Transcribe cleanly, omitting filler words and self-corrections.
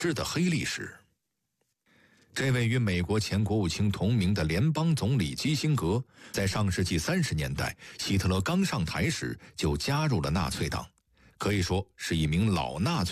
治的黑历史。这位与美国前国务卿同名的联邦总理基辛格，在上世纪30年代，希特勒刚上台时就加入了纳粹党，可以说是一名老纳粹。